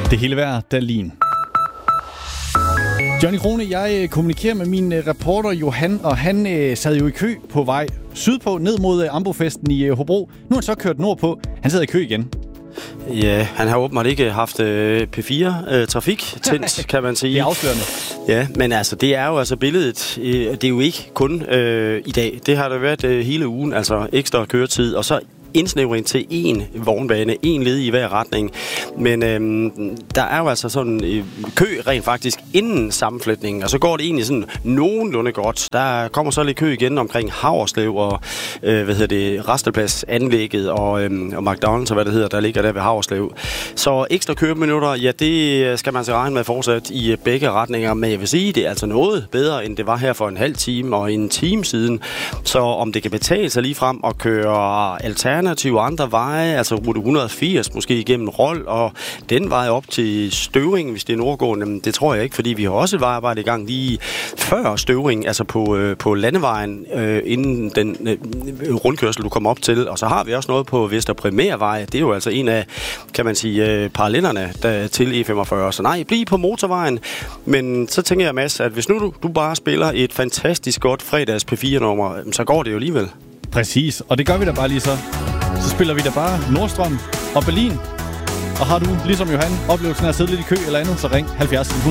Det hele værd, Dalin. Johnny Krone, jeg kommunikerer med min reporter Johan, og han sad jo i kø på vej sydpå, ned mod Ambofesten i Hobro. Nu er han så kørt nordpå. Han sidder i kø igen. Ja, han har åbenbart ikke haft P4-trafik tændt, kan man sige. Det er afslørende. Ja, men altså, det er jo altså billedet. Det er jo ikke kun i dag. Det har der været hele ugen, altså ekstra køretid, og så indsnævring til én vognbane, én led i hver retning. Men der er jo altså sådan kø rent faktisk inden sammenflætningen, og så går det egentlig sådan nogenlunde godt. Der kommer så lidt kø igen omkring Haverslev og Rastepladsanlægget og McDonald's og hvad det hedder, der ligger der ved Haverslev. Så ekstra køreminutter, ja, det skal man så regne med fortsat i begge retninger, men jeg vil sige, det er altså noget bedre, end det var her for en halv time og en time siden. Så om det kan betale sig lige frem at køre alternative andre veje, altså rute 180 måske igennem Rold, og den vej op til Støvring, hvis det er nordgående, det tror jeg ikke, fordi vi har også et vejarbejde i gang lige før Støvring, altså på landevejen, inden den rundkørsel, du kommer op til, og så har vi også noget på Vester Primærvej. Det er jo altså en af, kan man sige, parallellerne til E45. Så nej, bliv på motorvejen, men så tænker jeg, Mads, at hvis nu du bare spiller et fantastisk godt fredags P4-nummer, så går det jo alligevel. Præcis, og det gør vi da bare lige så. Så spiller vi da bare Nordstrøm og Berlin. Og har du, ligesom Johan, oplevelsen af at sidde lidt i kø eller andet, så ring 70